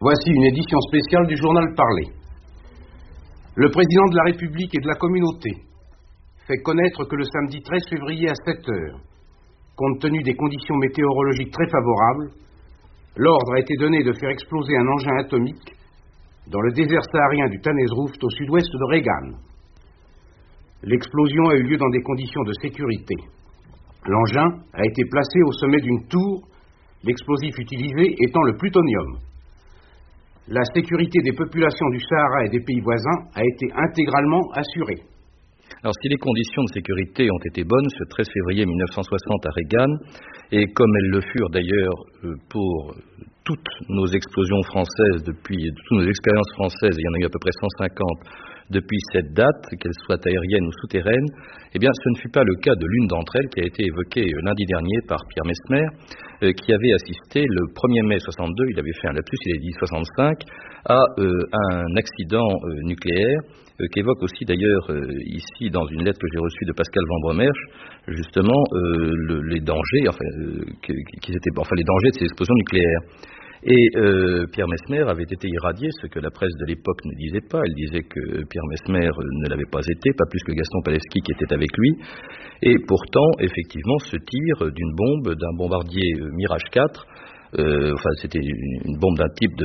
Voici une édition spéciale du journal Parlé. Le président de la République et de la communauté fait connaître que le samedi 13 février à 7 heures, compte tenu des conditions météorologiques très favorables, l'ordre a été donné de faire exploser un engin atomique dans le désert saharien du Tanezrouft au sud-ouest de Regan. L'explosion a eu lieu dans des conditions de sécurité. L'engin a été placé au sommet d'une tour, l'explosif utilisé étant le plutonium. La sécurité des populations du Sahara et des pays voisins a été intégralement assurée. Alors, si les conditions de sécurité ont été bonnes ce 13 février 1960 à Regan, et comme elles le furent d'ailleurs pour toutes nos explosions françaises toutes nos expériences françaises, il y en a eu à peu près 150 depuis cette date, qu'elles soient aériennes ou souterraines, eh bien, ce ne fut pas le cas de l'une d'entre elles qui a été évoquée lundi dernier par Pierre Messmer, qui avait assisté le 1er mai 62, il avait fait un lapsus, il a dit 65, à un accident nucléaire, qu'évoque aussi d'ailleurs ici dans une lettre que j'ai reçue de Pascal Van Bromersch, justement les dangers, les dangers de ces explosions nucléaires. Et Pierre Messmer avait été irradié, ce que la presse de l'époque ne disait pas. Elle disait que Pierre Messmer ne l'avait pas été, pas plus que Gaston Palevski qui était avec lui. Et pourtant, effectivement, ce tir d'une bombe, d'un bombardier Mirage 4, c'était une bombe d'un type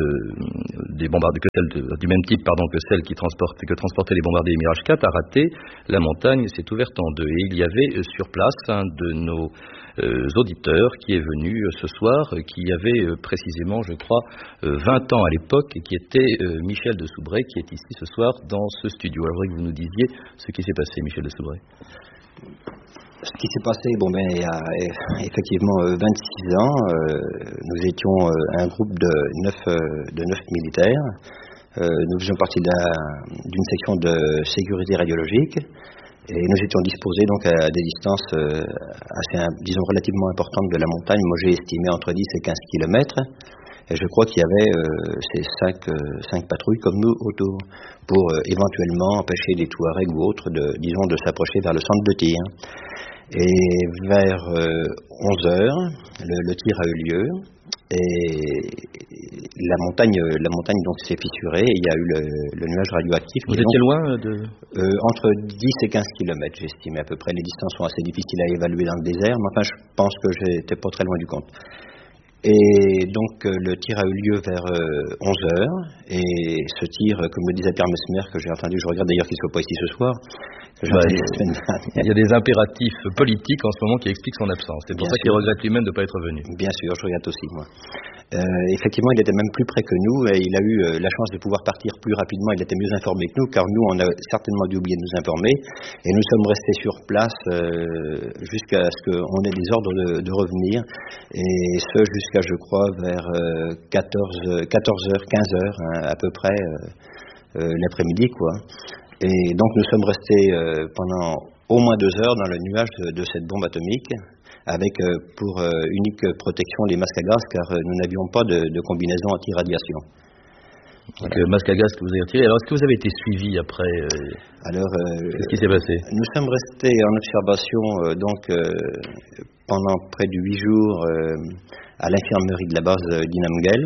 du même type que celle que transportaient les bombardiers Mirage 4, a raté. La montagne s'est ouverte en deux. Et il y avait sur place un de nos auditeurs qui est venu ce soir, qui avait précisément, je crois, 20 ans à l'époque, et qui était Michel de Soubray, qui est ici ce soir dans ce studio. Alors, je voudrais que vous nous disiez ce qui s'est passé, Michel de Soubray. Ce qui s'est passé, il y a effectivement 26 ans, nous étions un groupe de 9 militaires. Nous faisions partie d'une section de sécurité radiologique et nous étions disposés donc à des distances relativement importantes de la montagne. Moi, j'ai estimé entre 10 et 15 kilomètres. Et je crois qu'il y avait ces 5 patrouilles comme nous autour pour éventuellement empêcher les Touaregs ou autres de s'approcher vers le centre de tir. Et vers 11 heures, le tir a eu lieu et la montagne donc s'est fissurée et il y a eu le nuage radioactif. Vous étiez loin entre 10 et 15 kilomètres, j'estimais à peu près. Les distances sont assez difficiles à évaluer dans le désert, mais enfin je pense que j'étais pas très loin du compte. Et donc le tir a eu lieu vers 11 heures et ce tir, comme le disait Pierre Messmer, que j'ai entendu, je regrette d'ailleurs qu'il ne soit pas ici ce soir. Il y a des impératifs politiques en ce moment qui expliquent son absence. C'est pour ça qu'il regrette lui-même de ne pas être venu. Bien sûr, je regrette aussi, moi. Effectivement, il était même plus près que nous et il a eu la chance de pouvoir partir plus rapidement. Il était mieux informé que nous, car nous, on a certainement dû oublier de nous informer. Et nous sommes restés sur place jusqu'à ce qu'on ait des ordres de revenir. Et ce, jusqu'à, je crois, vers 14h, 15h, à peu près, l'après-midi, quoi. Et donc nous sommes restés pendant au moins 2 heures dans le nuage de cette bombe atomique, avec pour unique protection les masques à gaz, car nous n'avions pas de combinaison anti-radiation. Donc masque à gaz que vous avez retiré. Alors est-ce que vous avez été suivi après qu'est-ce qui s'est passé? Nous sommes restés en observation pendant près de 8 jours à l'infirmerie de la base d'Inamgel.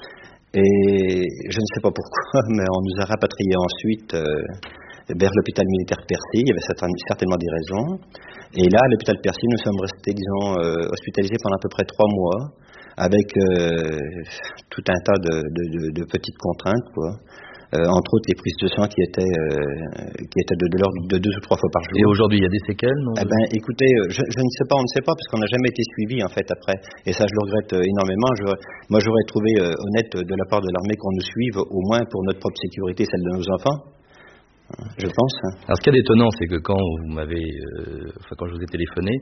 Et je ne sais pas pourquoi, mais on nous a rapatriés ensuite vers l'hôpital militaire Percy. Il y avait certainement des raisons. Et là, à l'hôpital Percy, nous sommes restés, hospitalisés pendant à peu près 3 mois, avec tout un tas de petites contraintes, quoi. Entre autres les prises de sang qui étaient de l'ordre de 2 ou 3 fois par jour. Et aujourd'hui, il y a des séquelles, non? Écoutez, je ne sais pas, on ne sait pas, parce qu'on n'a jamais été suivi en fait après. Et ça, je le regrette énormément. Moi, j'aurais trouvé honnête de la part de l'armée qu'on nous suive, au moins pour notre propre sécurité, celle de nos enfants. Je pense. Alors, ce qui est étonnant, c'est que quand je vous ai téléphoné,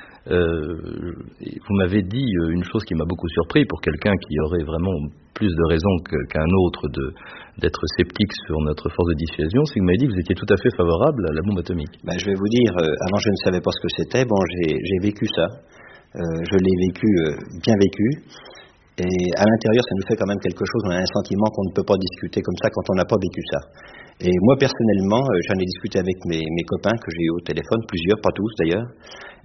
vous m'avez dit une chose qui m'a beaucoup surpris pour quelqu'un qui aurait vraiment plus de raisons qu'un autre d'être sceptique sur notre force de dissuasion, c'est que vous m'avez dit que vous étiez tout à fait favorable à la bombe atomique. Je vais vous dire, avant je ne savais pas ce que c'était, j'ai vécu ça, je l'ai bien vécu, et à l'intérieur ça nous fait quand même quelque chose, on a un sentiment qu'on ne peut pas discuter comme ça quand on n'a pas vécu ça. Et moi personnellement, j'en ai discuté avec mes copains que j'ai eu au téléphone, plusieurs, pas tous d'ailleurs.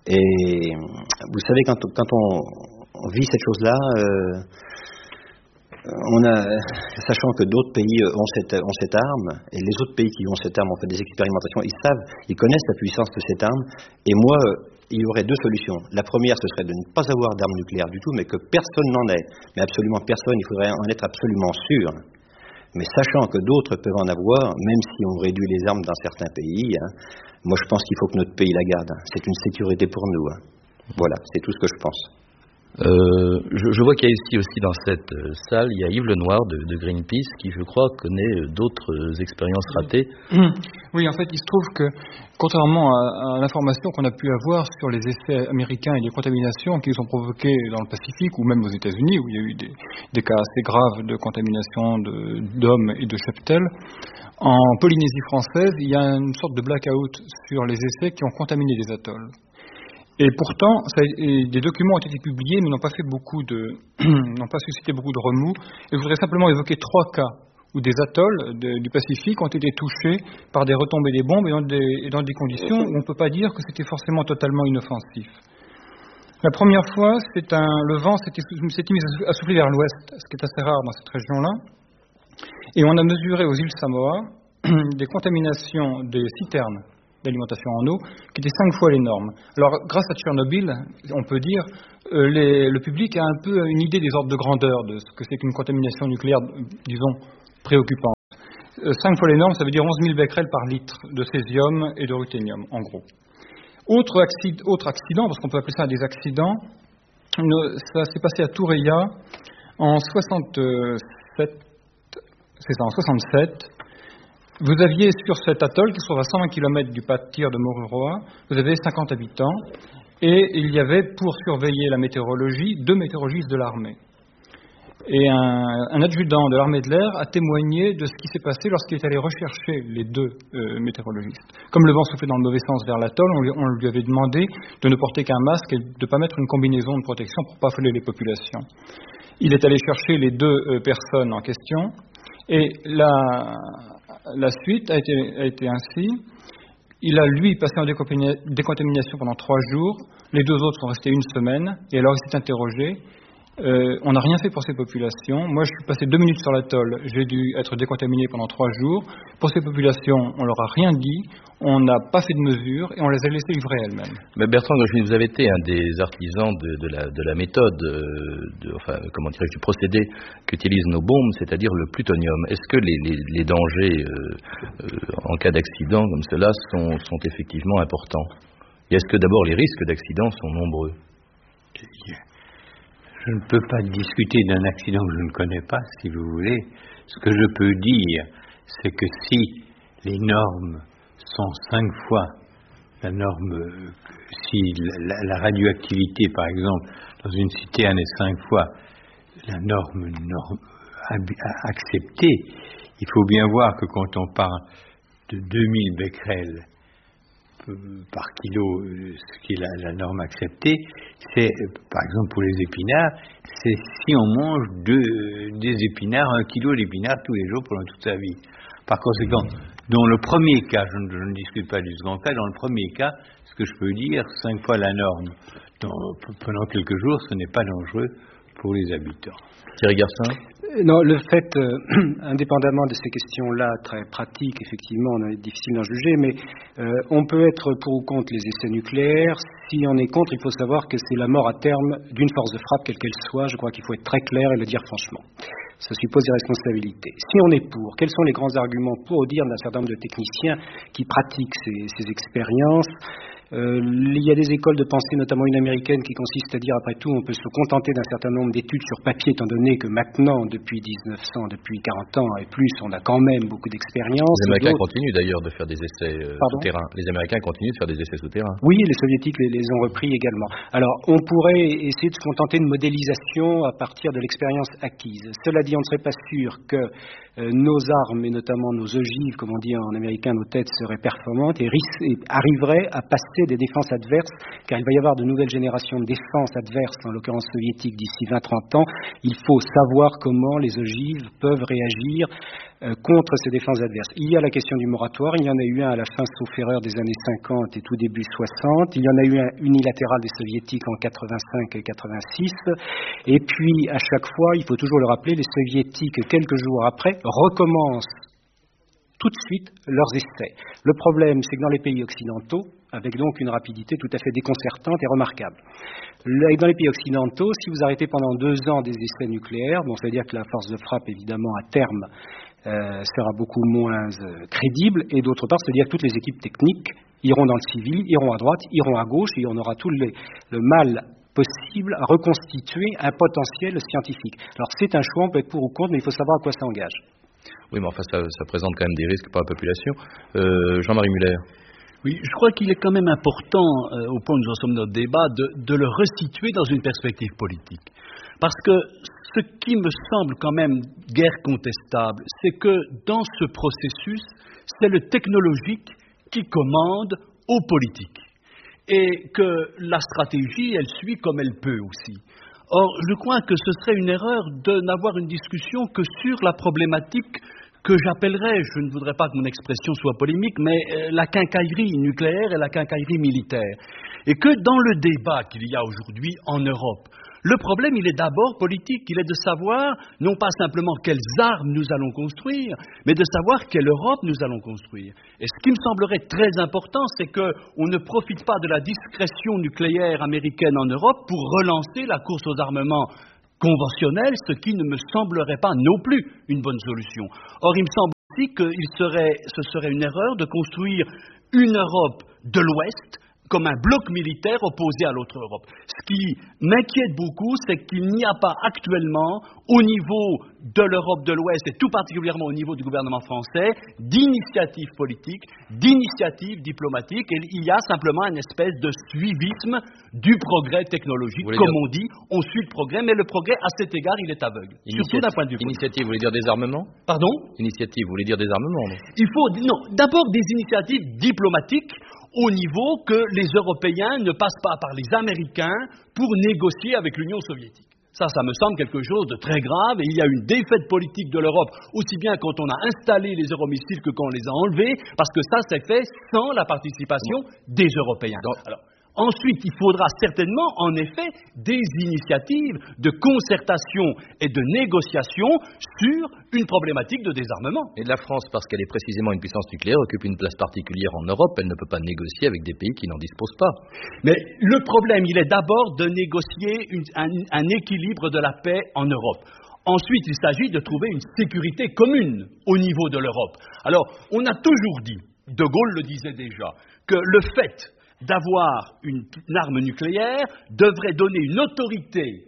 Et vous savez, quand on vit cette chose-là, sachant que d'autres pays ont cette arme, et les autres pays qui ont cette arme ont fait des expérimentations, ils connaissent la puissance de cette arme, et moi, il y aurait deux solutions. La première, ce serait de ne pas avoir d'armes nucléaires du tout, mais que personne n'en ait. Mais absolument personne, il faudrait en être absolument sûr. Mais sachant que d'autres peuvent en avoir, même si on réduit les armes dans certains pays, moi je pense qu'il faut que notre pays la garde. C'est une sécurité pour nous. Voilà, c'est tout ce que je pense. Je vois qu'il y a ici aussi dans cette salle, il y a Yves Lenoir de Greenpeace qui, je crois, connaît d'autres expériences ratées. Oui, en fait, il se trouve que, contrairement à l'information qu'on a pu avoir sur les essais américains et les contaminations qu'ils ont provoquées dans le Pacifique ou même aux États-Unis, où il y a eu des cas assez graves de contamination d'hommes et de cheptels, en Polynésie française, il y a une sorte de blackout sur les essais qui ont contaminé des atolls. Et pourtant, des documents ont été publiés, mais n'ont pas suscité beaucoup de remous. Et je voudrais simplement évoquer 3 cas où des atolls du Pacifique ont été touchés par des retombées des bombes et dans des conditions où on ne peut pas dire que c'était forcément totalement inoffensif. La première fois, le vent s'était mis à souffler vers l'ouest, ce qui est assez rare dans cette région-là. Et on a mesuré aux îles Samoa des contaminations des citernes d'alimentation en eau, qui était 5 fois les normes. Alors, grâce à Tchernobyl, on peut dire, le public a un peu une idée des ordres de grandeur de ce que c'est qu'une contamination nucléaire, disons, préoccupante. 5 fois les normes, ça veut dire 11 000 becquerels par litre de césium et de ruthénium, en gros. Autre accident, parce qu'on peut appeler ça des accidents, ça s'est passé à Toureia en 67. Vous aviez sur cet atoll, qui se trouve à 120 km du Patir de Moruroa, vous avez 50 habitants, et il y avait, pour surveiller la météorologie, 2 météorologistes de l'armée. Et un adjudant de l'armée de l'air a témoigné de ce qui s'est passé lorsqu'il est allé rechercher les 2 météorologistes. Comme le vent soufflait dans le mauvais sens vers l'atoll, on lui avait demandé de ne porter qu'un masque et de ne pas mettre une combinaison de protection pour ne pas affoler les populations. Il est allé chercher les 2 personnes en question, et la suite a été ainsi. Il a, lui, passé en décontamination pendant 3 jours. Les 2 autres sont restés 1 semaine. Et alors, il s'est interrogé. On n'a rien fait pour ces populations. Moi, je suis passé 2 minutes sur l'atoll. J'ai dû être décontaminé pendant 3 jours. Pour ces populations, on leur a rien dit. On n'a pas fait de mesures et on les a laissées livrer elles-mêmes. Mais Bertrand Gocheny, vous avez été un des artisans de la méthode, du procédé qu'utilisent nos bombes, c'est-à-dire le plutonium. Est-ce que les dangers en cas d'accident comme cela sont effectivement importants? Et est-ce que d'abord les risques d'accident sont nombreux? Je ne peux pas discuter d'un accident que je ne connais pas, si vous voulez. Ce que je peux dire, c'est que si les normes sont 5 fois la norme, si la radioactivité, par exemple, dans une citerne est 5 fois la norme acceptée, il faut bien voir que quand on parle de 2000 becquerels par kilo, ce qui est la norme acceptée, c'est, par exemple pour les épinards, c'est si on mange des épinards, 1 kilo d'épinards tous les jours pendant toute sa vie. Par conséquent, dans le premier cas, je ne discute pas du second cas, dans le premier cas, ce que je peux dire, 5 fois la norme pendant quelques jours, ce n'est pas dangereux pour les habitants. Thierry Garcin? Non, le fait, indépendamment de ces questions-là, très pratiques, effectivement, on est difficile d'en juger, mais on peut être pour ou contre les essais nucléaires. Si on est contre, il faut savoir que c'est la mort à terme d'une force de frappe, quelle qu'elle soit. Je crois qu'il faut être très clair et le dire franchement. Ça suppose des responsabilités. Si on est pour, quels sont les grands arguments pour dire d'un certain nombre de techniciens qui pratiquent ces expériences? Il y a des écoles de pensée, notamment une américaine, qui consiste à dire, après tout, on peut se contenter d'un certain nombre d'études sur papier, étant donné que maintenant, depuis 1900, depuis 40 ans et plus, on a quand même beaucoup d'expérience. Les Américains continuent d'ailleurs de faire des essais souterrains. Les Américains continuent de faire des essais souterrains. Oui, les Soviétiques les ont repris également. Alors, on pourrait essayer de se contenter de modélisation à partir de l'expérience acquise. Cela dit, on ne serait pas sûr que nos armes, et notamment nos ogives, comme on dit en américain, nos têtes seraient performantes et arriveraient à passer éviter des défenses adverses, car il va y avoir de nouvelles générations de défenses adverses, en l'occurrence soviétiques, d'ici 20-30 ans. Il faut savoir comment les ogives peuvent réagir contre ces défenses adverses. Il y a la question du moratoire, il y en a eu un à la fin, sauf erreur, des années 50 et tout début 60, il y en a eu un unilatéral des soviétiques en 85 et 86, et puis à chaque fois, il faut toujours le rappeler, les soviétiques, quelques jours après, recommencent tout de suite leurs essais. Le problème, c'est que dans les pays occidentaux, avec donc une rapidité tout à fait déconcertante et remarquable. Dans les pays occidentaux, si vous arrêtez pendant 2 ans des essais nucléaires, bon, ça veut dire que la force de frappe, évidemment, à terme, sera beaucoup moins crédible, et d'autre part, c'est-à-dire que toutes les équipes techniques iront dans le civil, iront à droite, iront à gauche, et on aura tout le mal possible à reconstituer un potentiel scientifique. Alors c'est un choix, on peut être pour ou contre, mais il faut savoir à quoi ça engage. Oui, mais enfin, ça présente quand même des risques pour la population. Jean-Marie Muller. Oui, je crois qu'il est quand même important, au point où nous en sommes dans notre débat, de le resituer dans une perspective politique. Parce que ce qui me semble quand même guère contestable, c'est que dans ce processus, c'est le technologique qui commande au politique. Et que la stratégie, elle suit comme elle peut aussi. Or, je crois que ce serait une erreur de n'avoir une discussion que sur la problématique que j'appellerais, je ne voudrais pas que mon expression soit polémique, mais la quincaillerie nucléaire et la quincaillerie militaire. Et que dans le débat qu'il y a aujourd'hui en Europe, le problème, il est d'abord politique, il est de savoir, non pas simplement quelles armes nous allons construire, mais de savoir quelle Europe nous allons construire. Et ce qui me semblerait très important, c'est qu'on ne profite pas de la discrétion nucléaire américaine en Europe pour relancer la course aux armements conventionnels, ce qui ne me semblerait pas non plus une bonne solution. Or, il me semble aussi que ce serait une erreur de construire une Europe de l'Ouest comme un bloc militaire opposé à l'autre Europe. Ce qui m'inquiète beaucoup, c'est qu'il n'y a pas actuellement, au niveau de l'Europe de l'Ouest, et tout particulièrement au niveau du gouvernement français, d'initiative politique, d'initiative diplomatique, et il y a simplement une espèce de suivisme du progrès technologique. Comme on dit, on suit le progrès, mais le progrès, à cet égard, il est aveugle. Surtout d'un point de vue politique. Initiative, vous voulez dire des armements ? Pardon ? Initiative, vous voulez dire des armements ? Il faut, non, d'abord des initiatives diplomatiques, au niveau que les Européens ne passent pas par les Américains pour négocier avec l'Union soviétique. Ça me semble quelque chose de très grave, et il y a une défaite politique de l'Europe, aussi bien quand on a installé les euromissiles que quand on les a enlevés, parce que ça s'est fait sans la participation des Européens. Alors, ensuite, il faudra certainement, en effet, des initiatives de concertation et de négociation sur une problématique de désarmement. Et la France, parce qu'elle est précisément une puissance nucléaire, occupe une place particulière en Europe, elle ne peut pas négocier avec des pays qui n'en disposent pas. Mais le problème, il est d'abord de négocier un équilibre de la paix en Europe. Ensuite, il s'agit de trouver une sécurité commune au niveau de l'Europe. Alors, on a toujours dit, De Gaulle le disait déjà, que le fait d'avoir une arme nucléaire devrait donner une autorité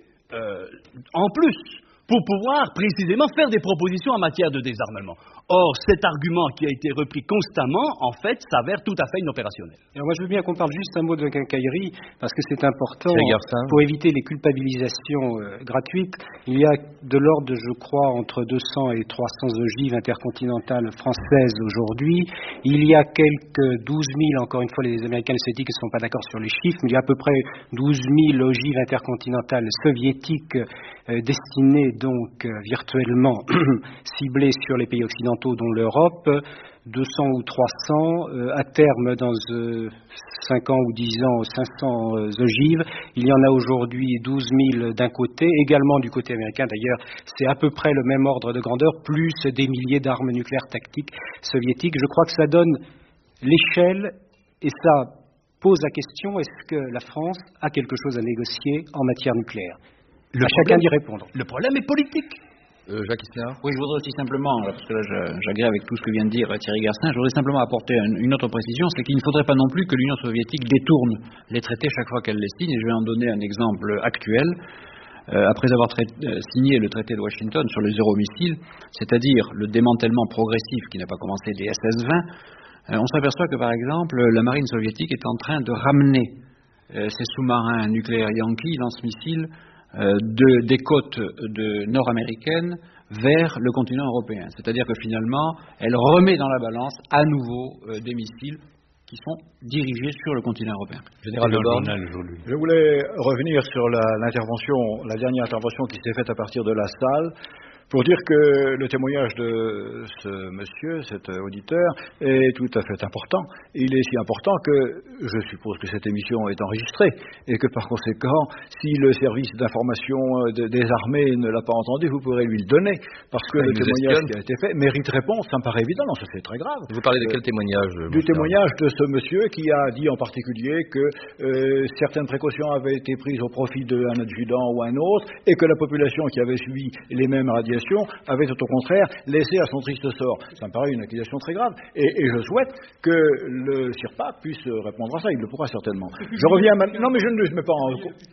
en plus pour pouvoir précisément faire des propositions en matière de désarmement. Or, cet argument qui a été repris constamment, en fait, s'avère tout à fait inopérationnel. Alors moi, je veux bien qu'on parle juste un mot de quincaillerie, parce que c'est important pour éviter les culpabilisations gratuites. Il y a de l'ordre, je crois, entre 200 et 300 ogives intercontinentales françaises aujourd'hui. Il y a quelques 12 000, encore une fois, les Américains et les Soviétiques ne sont pas d'accord sur les chiffres, mais il y a à peu près 12 000 ogives intercontinentales soviétiques destinées donc virtuellement ciblées sur les pays occidentaux, dont l'Europe, 200 ou 300, à terme dans 5 ans ou 10 ans, 500 ogives. Il y en a aujourd'hui 12 000 d'un côté, également du côté américain d'ailleurs, c'est à peu près le même ordre de grandeur, plus des milliers d'armes nucléaires tactiques soviétiques. Je crois que ça donne l'échelle et ça pose la question, est-ce que la France a quelque chose à négocier en matière nucléaire ? À chacun d'y répondre. Le problème est politique. Jacques Isnard. Oui, je voudrais aussi simplement, parce que là j'agrée avec tout ce que vient de dire Thierry Garcin, je voudrais simplement apporter une autre précision, c'est qu'il ne faudrait pas non plus que l'Union soviétique détourne les traités chaque fois qu'elle les signe, et je vais en donner un exemple actuel. Après avoir signé le traité de Washington sur les euromissiles, c'est-à-dire le démantèlement progressif qui n'a pas commencé des SS-20, on s'aperçoit que par exemple la marine soviétique est en train de ramener ses sous-marins nucléaires Yankee, lance-missiles, des côtes nord-américaines vers le continent européen. C'est-à-dire que finalement, elle remet dans la balance à nouveau des missiles qui sont dirigées sur le continent européen. Général de Borne. Je voulais revenir sur la dernière intervention qui s'est faite à partir de la salle, pour dire que le témoignage de ce monsieur, cet auditeur, est tout à fait important. Il est si important que je suppose que cette émission est enregistrée et que par conséquent, si le service d'information des armées ne l'a pas entendu, vous pourrez lui le donner, parce que le témoignage qui a été fait mérite réponse, ça me paraît évident, non, ça c'est très grave. Vous parlez de quel témoignage? Du témoignage de ce monsieur qui a dit en particulier que certaines précautions avaient été prises au profit d'un adjudant ou un autre, et que la population qui avait subi les mêmes radiations avait au contraire laissé à son triste sort. Ça me paraît une accusation très grave, et je souhaite que le CIRPA puisse répondre à ça. Il le pourra certainement. Je reviens maintenant. Non, mais je ne mets pas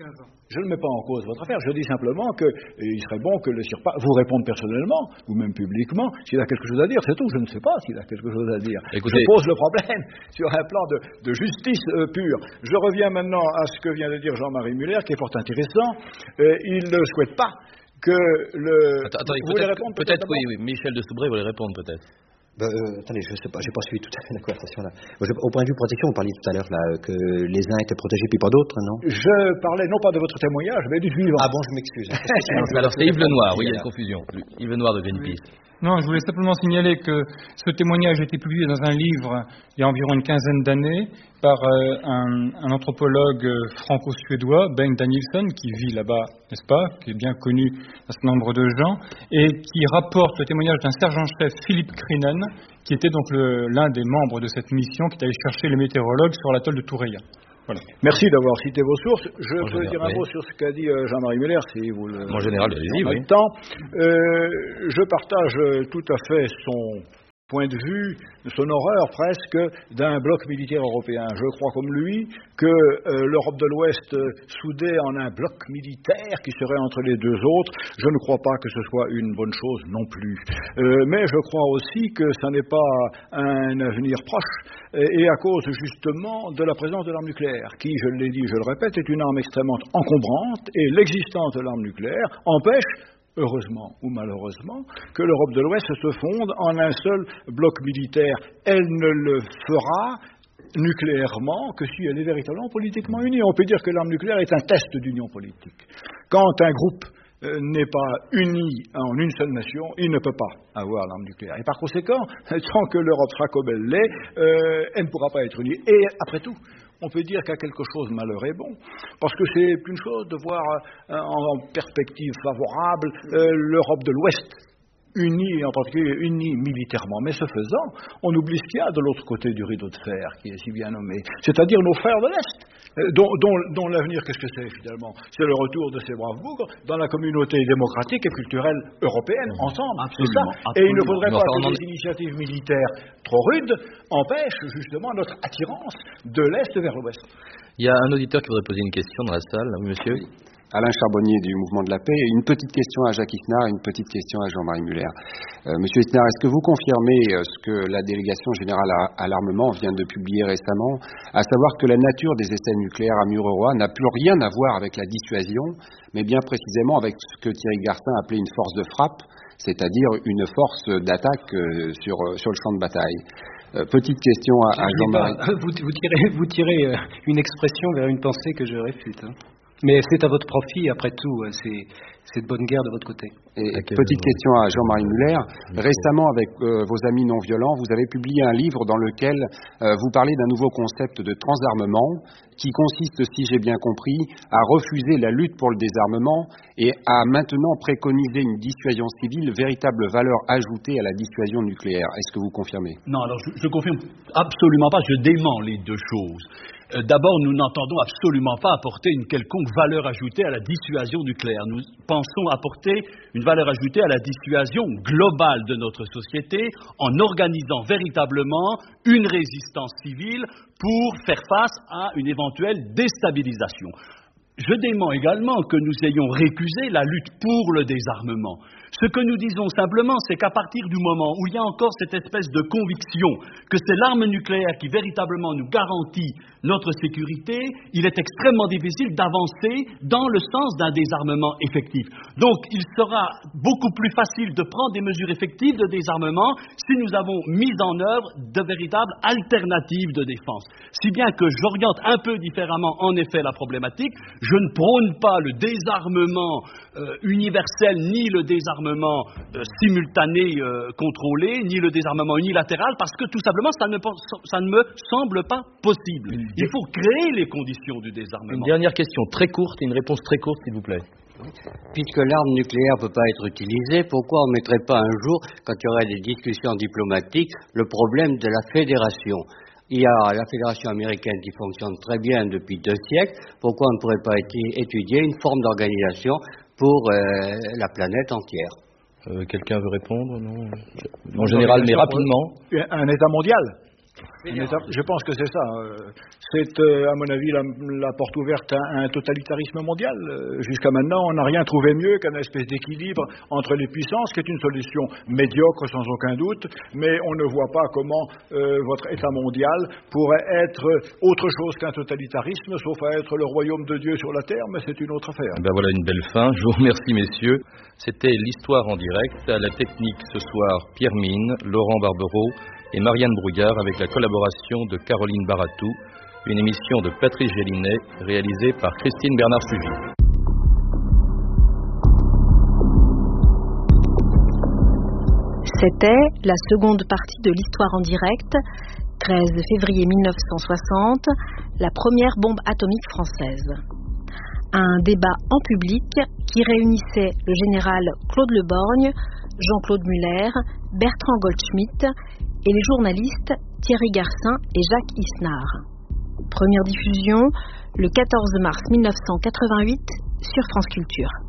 en cause votre affaire. Je dis simplement qu'il serait bon que le CIRPA vous réponde personnellement, ou même publiquement, s'il a quelque chose à dire. C'est tout. Je ne sais pas s'il a quelque chose à dire. Écoutez, je pose le problème sur un plan de justice pure. Je reviens maintenant à ce que vient de dire Jean-Marie Muller, qui est fort intéressant. Il ne souhaite pas que le... Attendez, peut-être oui, Michel de Soubray voulait répondre peut-être. Attendez, je ne sais pas, j'ai pas suivi tout à fait la conversation là. Au point de vue protection, vous parliez tout à l'heure là, que les uns étaient protégés puis pas d'autres, non? Je parlais non pas de votre témoignage, mais du suivant. Ah bon, je m'excuse. Alors c'est Yves Lenoir, oui, il y a une confusion. Yves Lenoir de Greenpeace. Non, je voulais simplement signaler que ce témoignage a été publié dans un livre il y a environ une quinzaine d'années par un anthropologue franco-suédois, Bengt Danielsson, qui vit là-bas, n'est-ce pas, qui est bien connu d'un certain nombre de gens, et qui rapporte le témoignage d'un sergent-chef, Philippe Krinen, qui était donc l'un des membres de cette mission qui est allé chercher les météorologues sur l'atoll de Toureia. Voilà. Merci d'avoir cité vos sources. Je peux dire un mot sur ce qu'a dit Jean-Marie Muller, si vous le... En général, allez-y, oui. Je partage tout à fait son point de vue, son horreur presque, d'un bloc militaire européen. Je crois comme lui que l'Europe de l'Ouest soudée en un bloc militaire qui serait entre les deux autres, je ne crois pas que ce soit une bonne chose non plus. Mais je crois aussi que ça n'est pas un avenir proche, et à cause justement de la présence de l'arme nucléaire, qui, je l'ai dit, je le répète, est une arme extrêmement encombrante, et l'existence de l'arme nucléaire empêche, heureusement ou malheureusement, que l'Europe de l'Ouest se fonde en un seul bloc militaire. Elle ne le fera nucléairement que si elle est véritablement politiquement unie. On peut dire que l'arme nucléaire est un test d'union politique. Quand un groupe n'est pas uni en une seule nation, il ne peut pas avoir l'arme nucléaire. Et par conséquent, tant que l'Europe sera comme elle l'est, elle ne pourra pas être unie. Et après tout, on peut dire qu'à quelque chose malheur est bon, parce que c'est une chose de voir en perspective favorable l'Europe de l'Ouest unie, en particulier unie militairement. Mais ce faisant, on oublie ce qu'il y a de l'autre côté du rideau de fer, qui est si bien nommé, c'est-à-dire nos frères de l'Est, dont l'avenir, qu'est-ce que c'est finalement? C'est le retour de ces braves bougres dans la communauté démocratique et culturelle européenne, ensemble. Absolument, c'est ça. Et il ne faudrait pas que les initiatives militaires trop rudes empêchent justement notre attirance de l'Est vers l'Ouest. Il y a un auditeur qui voudrait poser une question dans la salle, oui, monsieur. Alain Charbonnier du Mouvement de la Paix. Une petite question à Jacques Isnard et une petite question à Jean-Marie Muller. Monsieur Isnard, est-ce que vous confirmez ce que la Délégation générale à l'armement vient de publier récemment, à savoir que la nature des essais nucléaires à Mururoa n'a plus rien à voir avec la dissuasion, mais bien précisément avec ce que Thierry Garcin appelait une force de frappe, c'est-à-dire une force d'attaque sur le champ de bataille? Petite question à Jean-Marie. Vous tirez une expression vers une pensée que je réfute. Mais c'est à votre profit, après tout, c'est de bonne guerre de votre côté. Et petite question à Jean-Marie Muller. Récemment, avec vos amis non-violents, vous avez publié un livre dans lequel vous parlez d'un nouveau concept de transarmement qui consiste, si j'ai bien compris, à refuser la lutte pour le désarmement et à maintenant préconiser une dissuasion civile, véritable valeur ajoutée à la dissuasion nucléaire. Est-ce que vous confirmez? Non, alors je confirme absolument pas, je dément les deux choses. D'abord, nous n'entendons absolument pas apporter une quelconque valeur ajoutée à la dissuasion nucléaire. Nous pensons apporter une valeur ajoutée à la dissuasion globale de notre société en organisant véritablement une résistance civile pour faire face à une éventuelle déstabilisation. Je dément également que nous ayons récusé la lutte pour le désarmement. Ce que nous disons simplement, c'est qu'à partir du moment où il y a encore cette espèce de conviction que c'est l'arme nucléaire qui véritablement nous garantit notre sécurité, il est extrêmement difficile d'avancer dans le sens d'un désarmement effectif. Donc, il sera beaucoup plus facile de prendre des mesures effectives de désarmement si nous avons mis en œuvre de véritables alternatives de défense. Si bien que j'oriente un peu différemment, en effet, la problématique. Je ne prône pas le désarmement universel, ni le désarmement simultané contrôlé, ni le désarmement unilatéral, parce que tout simplement, ça ne me semble pas possible. Il faut créer les conditions du désarmement. Une dernière question très courte et une réponse très courte, s'il vous plaît. Puisque l'arme nucléaire ne peut pas être utilisée, pourquoi on ne mettrait pas un jour, quand il y aurait des discussions diplomatiques, le problème de la fédération ? Il y a la fédération américaine qui fonctionne très bien depuis 2 siècles. Pourquoi on ne pourrait pas étudier une forme d'organisation pour la planète entière ? Quelqu'un veut répondre ? Non. En général, mais rapidement. Un État mondial. Je pense que c'est ça. C'est, à mon avis, la porte ouverte à un totalitarisme mondial. Jusqu'à maintenant, on n'a rien trouvé mieux qu'un espèce d'équilibre entre les puissances, qui est une solution médiocre sans aucun doute, mais on ne voit pas comment votre État mondial pourrait être autre chose qu'un totalitarisme, sauf à être le royaume de Dieu sur la terre, mais c'est une autre affaire. Ben voilà une belle fin. Je vous remercie, messieurs. C'était l'Histoire en direct. À la technique ce soir, Pierre Mine, Laurent Barbereau et Marianne Brouillard, avec la collaboration de Caroline Baratou, une émission de Patrice Gélinet, réalisée par Christine Bernard-Sugy. C'était la seconde partie de l'Histoire en direct, 13 février 1960, la première bombe atomique française. Un débat en public qui réunissait le général Claude Le Borgne, Jean-Claude Muller, Bertrand Goldschmidt et les journalistes Thierry Garcin et Jacques Isnard. Première diffusion le 14 mars 1988 sur France Culture.